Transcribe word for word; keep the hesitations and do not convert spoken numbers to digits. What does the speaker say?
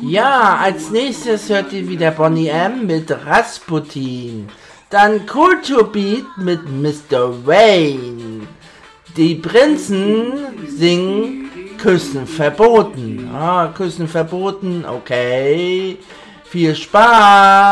Ja, als nächstes hört ihr wieder Boney M. mit Rasputin. Dann Kulturbeat mit Mister Wayne. Die Prinzen singen Küssen verboten. Ah, Küssen verboten, okay. Viel Spaß!